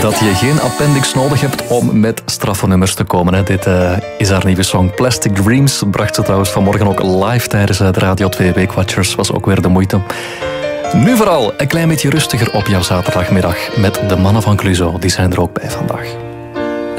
Dat je geen appendix nodig hebt om met straffe nummers te komen. Hè. Dit is haar nieuwe song Plastic Dreams. Bracht ze trouwens vanmorgen ook live tijdens de Radio 2 Weekwatchers. Was ook weer de moeite. Nu vooral een klein beetje rustiger op jouw zaterdagmiddag met de mannen van Clouseau. Die zijn er ook bij vandaag.